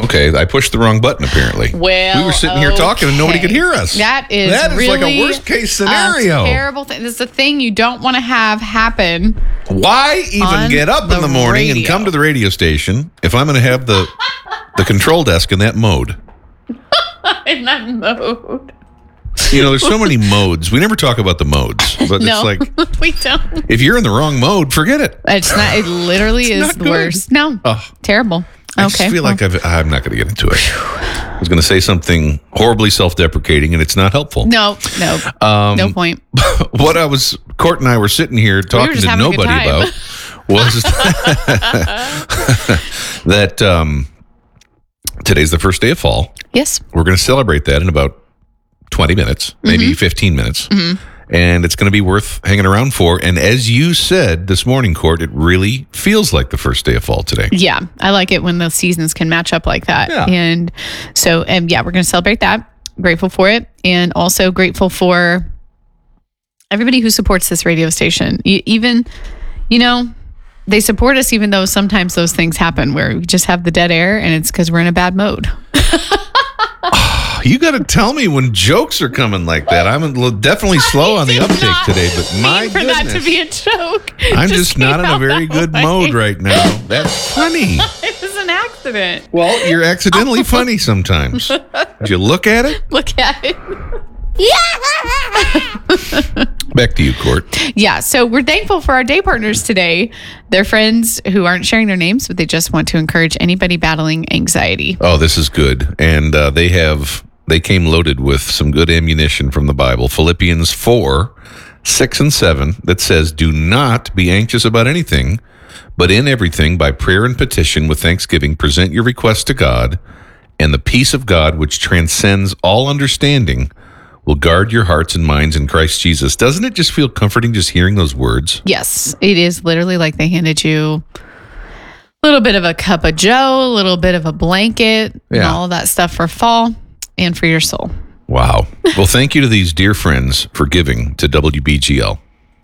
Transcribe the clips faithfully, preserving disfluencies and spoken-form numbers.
Okay, I pushed the wrong button, apparently. Well, we were sitting here talking and nobody could hear us. That is That is really like a worst-case scenario. A terrible thing. This is a thing you don't want to have happen. Why even get up in the morning radio. and come to the radio station if I'm going to have the the control desk in that mode? In that mode. You know, there's so many modes. We never talk about the modes, but no, it's like we don't. If you're in the wrong mode, forget it. It's not. It literally it's is the worst. No, oh, terrible. I okay, just feel well. like I've, I'm not going to get into it. I was going to say something horribly self-deprecating, and it's not helpful. No, no, um, no point. What I was, Court and I were sitting here talking we to nobody about was that um, today's the first day of fall. Yes, we're going to celebrate that in about twenty minutes, maybe mm-hmm. fifteen minutes. Mm-hmm. And it's going to be worth hanging around for. And as you said this morning, Court, it really feels like the first day of fall today. Yeah, I like it when those seasons can match up like that. Yeah. And so, and yeah, we're going to celebrate that. Grateful for it. And also grateful for everybody who supports this radio station. Even, you know, they support us even though sometimes those things happen where we just have the dead air and it's because we're in a bad mode. You got to tell me when jokes are coming like that. I'm definitely slow on the uptake today, but my for goodness. that to be a joke. I'm just, just not in a very good way. mode right now. That's funny. It was an accident. Well, you're accidentally funny sometimes. Did you look at it? Look at it. Back to you, Court. Yeah, so we're thankful for our day partners today. They're friends who aren't sharing their names, but they just want to encourage anybody battling anxiety. Oh, this is good. And uh, they have they came loaded with some good ammunition from the Bible. Philippians four, six and seven, that says, "Do not be anxious about anything, but in everything, by prayer and petition, with thanksgiving, present your requests to God, and the peace of God, which transcends all understanding, will guard your hearts and minds in Christ Jesus." Doesn't it just feel comforting just hearing those words? Yes, it is literally like they handed you a little bit of a cup of joe, a little bit of a blanket, yeah. and all of that stuff for fall and for your soul. Wow. Well, thank you to these dear friends for giving to W B G L.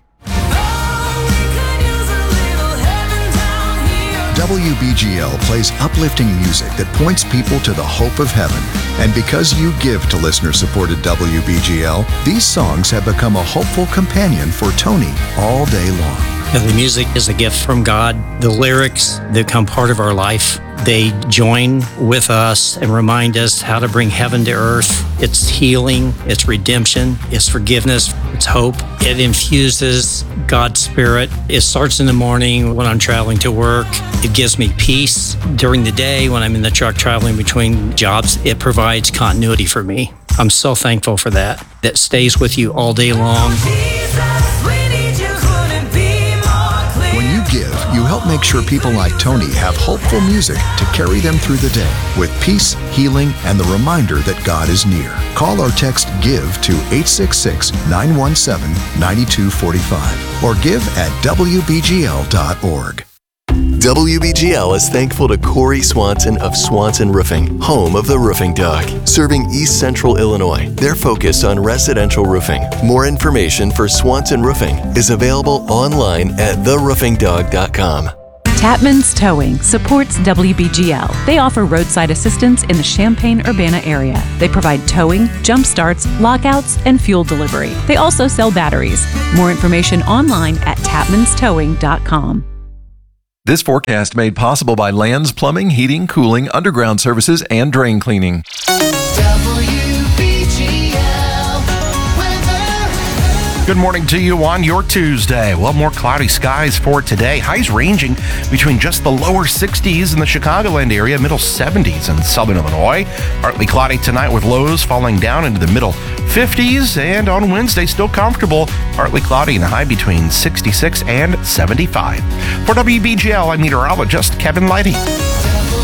W B G L plays uplifting music that points people to the hope of heaven. And because you give to listener-supported W B G L, these songs have become a hopeful companion for Tony all day long. The music is a gift from God. The lyrics become part of our life. They join with us and remind us how to bring heaven to earth. It's healing, it's redemption, it's forgiveness, it's hope. It infuses God's Spirit. It starts in the morning when I'm traveling to work. It gives me peace during the day when I'm in the truck traveling between jobs. It provides continuity for me. I'm so thankful for that. That stays with you all day long. When you give, you help make sure people like Tony have hopeful music to carry them through the day with peace, healing, and the reminder that God is near. Call or text GIVE to eight six six, nine one seven, nine two four five or give at W B G L dot org. W B G L is thankful to Corey Swanson of Swanson Roofing, home of the Roofing Dog, serving East Central Illinois. Their focus on residential roofing. More information for Swanson Roofing is available online at the roofing dog dot com. Tapman's Towing supports W B G L. They offer roadside assistance in the Champaign-Urbana area. They provide towing, jump starts, lockouts, and fuel delivery. They also sell batteries. More information online at tapmans towing dot com. This forecast made possible by Lands Plumbing, Heating, Cooling, Underground Services, and Drain Cleaning. Good morning to you on your Tuesday. Well, more cloudy skies for today. Highs ranging between just the lower sixties in the Chicagoland area, middle seventies in southern Illinois. Partly cloudy tonight with lows falling down into the middle fifties. And on Wednesday, still comfortable. Partly cloudy and a high between sixty-six and seventy-five. For W B G L, I'm meteorologist Kevin Lighty.